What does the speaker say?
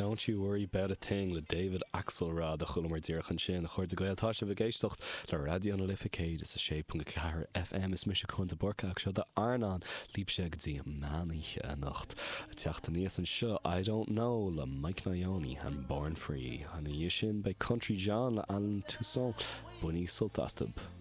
Don't You Worry About a Thing le David Axelrod a chulmar díirchan sin chuir de gailtá se bhgéistecht le radio na Lificéid is a 6.4 FM is mis chun de borcaach seo de Arnán líb sé go dtí mánaí a nacht. Teachta níos an seo I Don't Know le Mike Naoni an Born Free an a dhé sin bei Country John le Alan Toussaint buní sultastab.